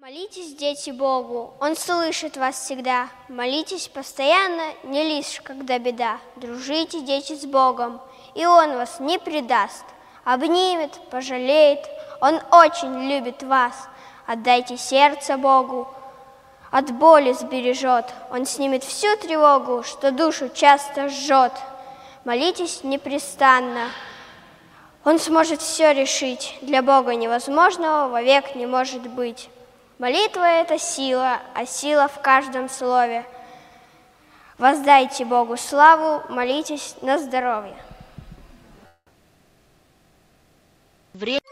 Молитесь, дети, Богу, Он слышит вас всегда. Молитесь постоянно, не лишь когда беда. Дружите, дети, с Богом, и Он вас не предаст. Обнимет, пожалеет, Он очень любит вас. Отдайте сердце Богу, от боли сбережет. Он снимет всю тревогу, что душу часто жжет. Молитесь непрестанно, Он сможет все решить. Для Бога невозможного вовек не может быть. Молитва – это сила, а сила в каждом слове. Воздайте Богу славу, молитесь на здоровье.